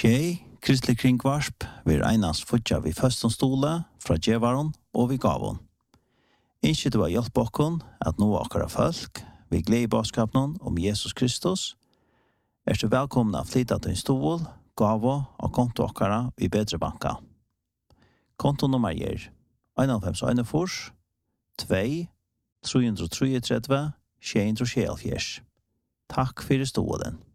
Tjej, kristelig kringvarsp, vil einast futja vi føstonstole fra djevaron og vi gavon. Innskje du har hjelp okkon at nå akkara folk, vi glede i baskapen om Jesus Kristus, du velkomna å flytta til en stol, gavo og konto akkara i bedre banka. Kontonummer er 91 2 333 674. Takk for stolen.